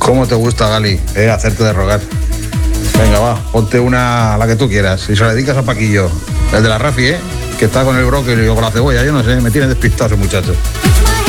¿Cómo te gusta, Gali? Hacerte de rogar. Venga, va, ponte una, la que tú quieras. Y se la dedicas a Paquillo, el de la Rafi, que está con el brócoli o con la cebolla, yo no sé, me tiene despistado ese muchacho.